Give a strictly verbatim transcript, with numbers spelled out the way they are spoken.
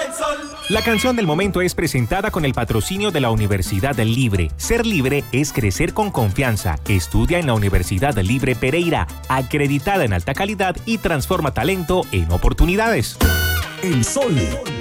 La canción del momento es presentada con el patrocinio de la Universidad Libre. Ser libre es crecer con confianza. Estudia en la Universidad Libre Pereira, acreditada en alta calidad y transforma talento en oportunidades. El Sol